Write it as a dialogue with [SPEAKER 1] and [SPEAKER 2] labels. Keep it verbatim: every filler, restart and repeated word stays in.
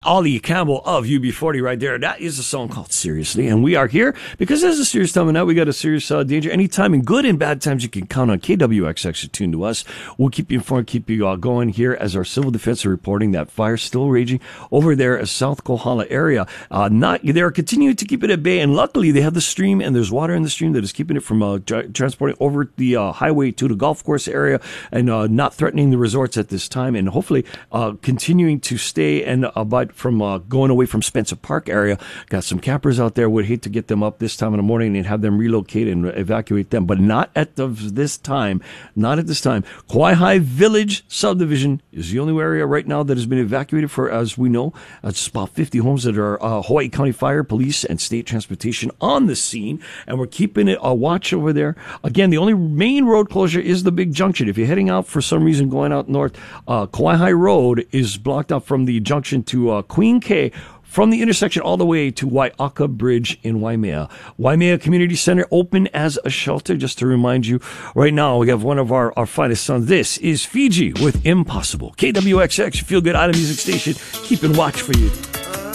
[SPEAKER 1] Ollie Campbell of U B forty right there. That is a song called Seriously. And we are here because there's a serious time of night. We got a serious uh, danger. Anytime in good and bad times, you can count on K W X X to tune to us. We'll keep you informed, keep you uh, going here as our civil defense are reporting that fire still raging over there at South Kohala area. Uh, not, they're continuing to keep it at bay. And luckily, they have the stream and there's water in the stream that is keeping it from uh, tra- transporting over the uh, highway to the golf course area and uh, not threatening the resorts at this time. And hopefully uh, continuing to stay and abide from uh, going away from Spencer Park area. Got some campers out there. Would hate to get them up this time in the morning and have them relocate and evacuate them, but not at the, this time. Not at this time. Kauai High Village subdivision is the only area right now that has been evacuated for, as we know, it's about fifty homes that are uh, Hawaii County Fire, Police, and State Transportation on the scene, and we're keeping it a watch over there. Again, the only main road closure is the big junction. If you're heading out for some reason going out north, uh, Kauai High Road is blocked up from the junction to uh, Queen K, from the intersection all the way to Waiaka Bridge in Waimea. Waimea Community Center open as a shelter. Just to remind you, right now we have one of our, our finest sons. This is Fiji with Impossible. K W X X, Feel Good Island Music Station. Keeping watch for you.